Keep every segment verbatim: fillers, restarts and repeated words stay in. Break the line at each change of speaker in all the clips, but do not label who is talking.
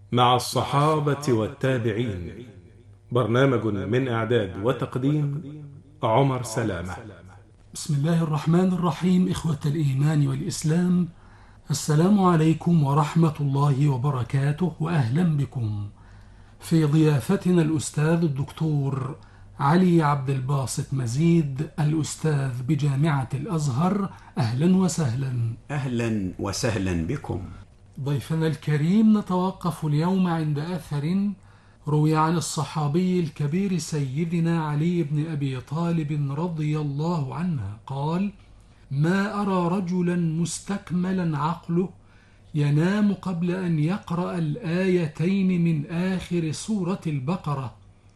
مع الصحابة والتابعين. برنامج من إعداد وتقديم عمر سلامة.
بسم الله الرحمن الرحيم. إخوة الإيمان والإسلام، السلام عليكم ورحمة الله وبركاته، وأهلا بكم في ضيافتنا الأستاذ الدكتور علي عبد الباسط مزيد، الأستاذ بجامعة الأزهر. أهلا وسهلا.
أهلا وسهلا بكم.
ضيفنا الكريم، نتوقف اليوم عند أثر روي عن الصحابي الكبير سيدنا علي بن أبي طالب رضي الله عنه قال: ما أرى رجلا مستكملا عقله ينام قبل أن يقرأ الآيتين من آخر سورة البقرة،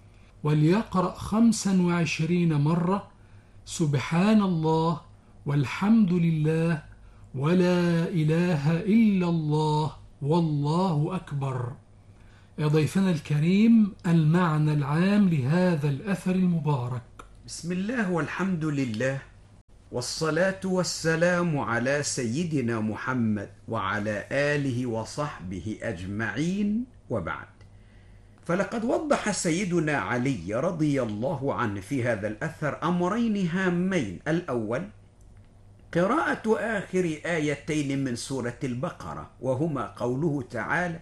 وليقرأ خمسا وعشرين مرة سبحان الله والحمد لله ولا إله إلا الله والله أكبر. يا ضيفنا الكريم، المعنى العام لهذا الأثر المبارك.
بسم الله والحمد لله، والصلاة والسلام على سيدنا محمد وعلى آله وصحبه أجمعين، وبعد. فلقد وضح سيدنا علي رضي الله عنه في هذا الأثر أمرين هامين: الأول قراءة آخر آيتين من سورة البقرة، وهما قوله تعالى: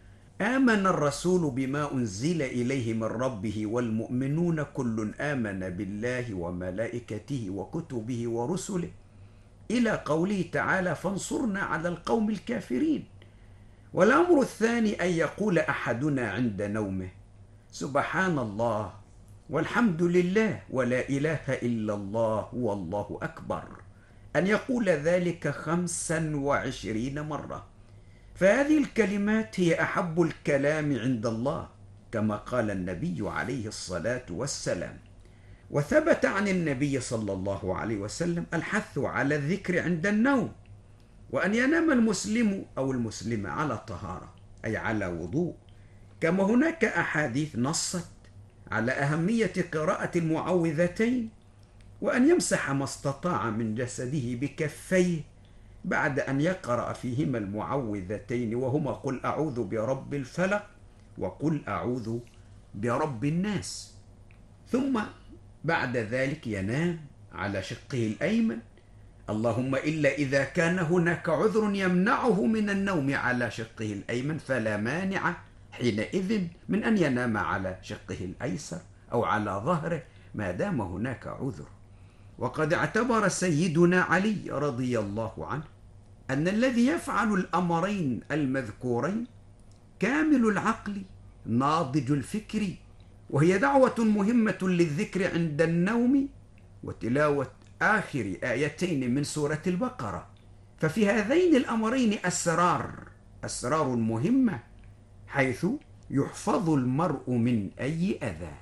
آمن الرسول بما أنزل إليه من ربه والمؤمنون كل آمن بالله وملائكته وكتبه ورسله، إلى قوله تعالى: فانصرنا على القوم الكافرين. والأمر الثاني أن يقول أحدنا عند نومه: سبحان الله والحمد لله ولا إله إلا الله والله أكبر، أن يقول ذلك خمسا وعشرين مرة. فهذه الكلمات هي أحب الكلام عند الله، كما قال النبي عليه الصلاة والسلام. وثبت عن النبي صلى الله عليه وسلم الحث على الذكر عند النوم، وأن ينام المسلم أو المسلمة على طهارة، أي على وضوء. كما هناك أحاديث نصت على أهمية قراءة المعوذتين، وأن يمسح ما استطاع من جسده بكفيه بعد أن يقرأ فيهما المعوذتين، وهما قل أعوذ برب الفلق وقل أعوذ برب الناس. ثم بعد ذلك ينام على شقه الأيمن، اللهم إلا إذا كان هناك عذر يمنعه من النوم على شقه الأيمن، فلا مانع حينئذ من أن ينام على شقه الأيسر أو على ظهره ما دام هناك عذر. وقد اعتبر سيدنا علي رضي الله عنه أن الذي يفعل الأمرين المذكورين كامل العقل ناضج الفكر، وهي دعوة مهمة للذكر عند النوم وتلاوة آخر آيتين من سورة البقرة. ففي هذين الأمرين أسرار أسرار مهمة، حيث يحفظ المرء من أي أذى.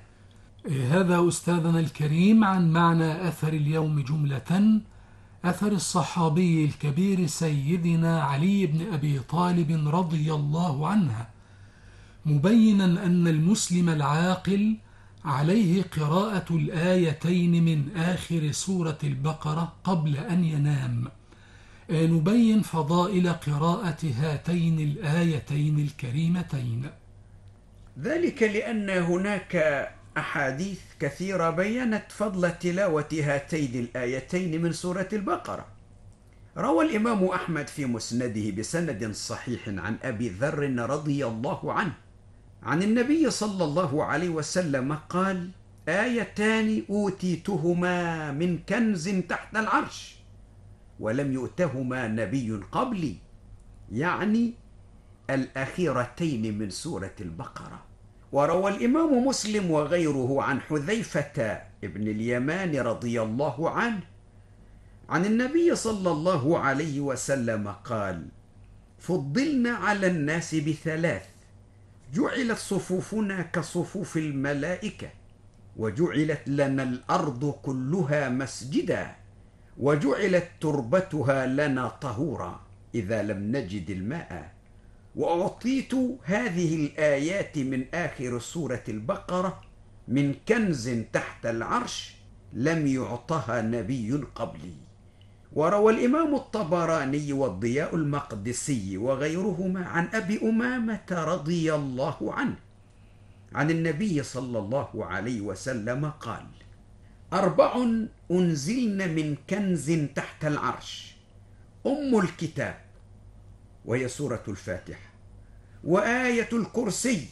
هذا أستاذنا الكريم عن معنى أثر اليوم جملة. أثر الصحابي الكبير سيدنا علي بن أبي طالب رضي الله عنه، مبينا أن المسلم العاقل عليه قراءة الآيتين من آخر سورة البقرة قبل أن ينام. نبين فضائل قراءة هاتين الآيتين الكريمتين.
ذلك لأن هناك أحاديث كثيرة بيّنت فضل تلاوة هاتين الآيتين من سورة البقرة. روى الإمام أحمد في مسنده بسند صحيح عن أبي ذر رضي الله عنه عن النبي صلى الله عليه وسلم قال: آيتان أوتيتهما من كنز تحت العرش ولم يؤتهما نبي قبلي، يعني الأخيرتين من سورة البقرة. وروى الإمام مسلم وغيره عن حذيفة ابن اليمان رضي الله عنه عن النبي صلى الله عليه وسلم قال: فضلنا على الناس بثلاث: جعلت صفوفنا كصفوف الملائكة، وجعلت لنا الأرض كلها مسجدا، وجعلت تربتها لنا طهورا إذا لم نجد الماء. وأعطيت هذه الآيات من آخر سورة البقرة من كنز تحت العرش لم يعطها نبي قبلي. وروى الإمام الطبراني والضياء المقدسي وغيرهما عن أبي أمامة رضي الله عنه عن النبي صلى الله عليه وسلم قال: أربع أنزلن من كنز تحت العرش: أم الكتاب وهي سورة الفاتحة، وآية الكرسي،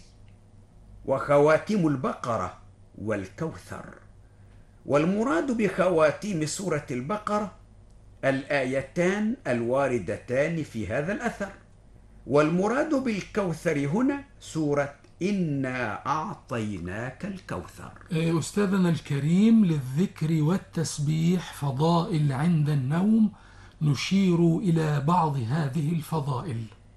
وخواتيم البقرة، والكوثر. والمراد بخواتيم سورة البقرة الآيتان الواردتان في هذا الأثر، والمراد بالكوثر هنا سورة إنا أعطيناك الكوثر.
أستاذنا الكريم، للذكر والتسبيح فضائل عند النوم، نشير إلى بعض هذه الفضائل.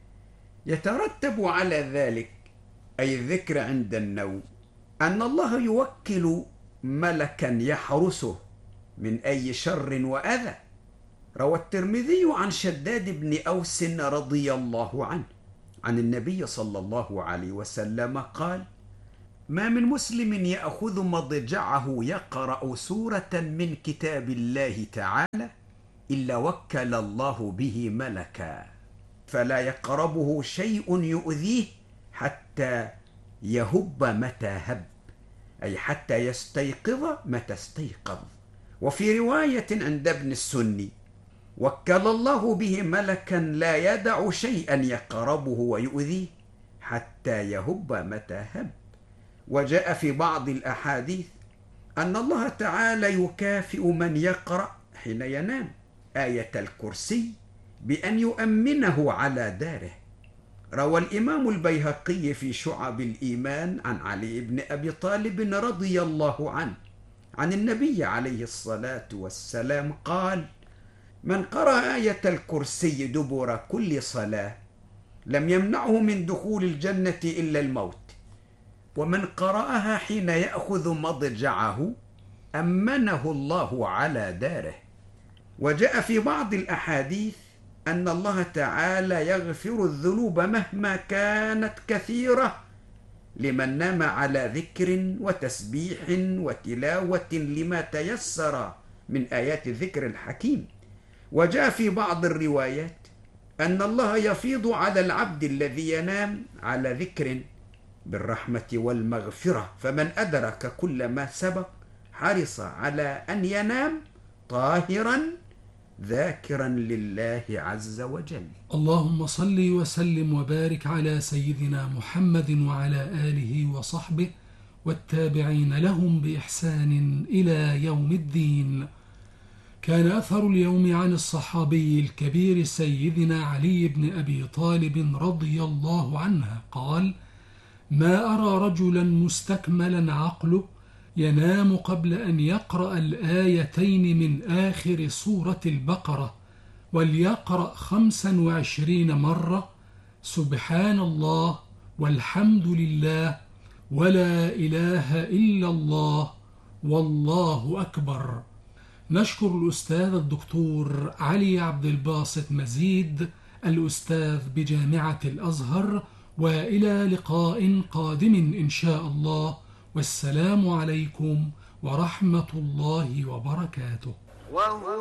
يترتب على ذلك، أي الذكر عند النوم، أن الله يوكل ملكا يحرسه من أي شر وأذى. روى الترمذي عن شداد بن أوس رضي الله عنه عن النبي صلى الله عليه وسلم قال: ما من مسلم يأخذ مضجعه يقرأ سورة من كتاب الله تعالى إلا وكل الله به ملكا، فلا يقربه شيء يؤذيه حتى يهب متى هب، أي حتى يستيقظ متى استيقظ. وفي رواية عند ابن السني: وكل الله به ملكا لا يدع شيئا يقربه ويؤذيه حتى يهب متى هب. وجاء في بعض الأحاديث أن الله تعالى يكافئ من يقرأ حين ينام آية الكرسي بأن يؤمنه على داره. روى الإمام البيهقي في شعب الإيمان عن علي بن أبي طالب رضي الله عنه عن النبي عليه الصلاة والسلام قال: من قرأ آية الكرسي دبر كل صلاة لم يمنعه من دخول الجنة إلا الموت، ومن قرأها حين يأخذ مضجعه أمنه الله على داره. وجاء في بعض الأحاديث أن الله تعالى يغفر الذنوب مهما كانت كثيرة لمن نام على ذكر وتسبيح وتلاوة لما تيسر من آيات الذكر الحكيم. وجاء في بعض الروايات أن الله يفيض على العبد الذي ينام على ذكر بالرحمة والمغفرة، فمن أدرك كل ما سبق حرص على أن ينام طاهرا ذاكرا لله عز وجل.
اللهم صل وسلم وبارك على سيدنا محمد وعلى آله وصحبه والتابعين لهم بإحسان إلى يوم الدين. كان أثر اليوم عن الصحابي الكبير سيدنا علي بن أبي طالب رضي الله عنه قال: ما أرى رجلا مستكملا عقله ينام قبل أن يقرأ الآيتين من آخر سورة البقرة، وليقرأ خمسا وعشرين مرة سبحان الله والحمد لله ولا إله إلا الله والله أكبر. نشكر الأستاذ الدكتور علي عبد الباسط مزيد، الأستاذ بجامعة الأزهر، وإلى لقاء قادم إن شاء الله، والسلام عليكم ورحمة الله وبركاته.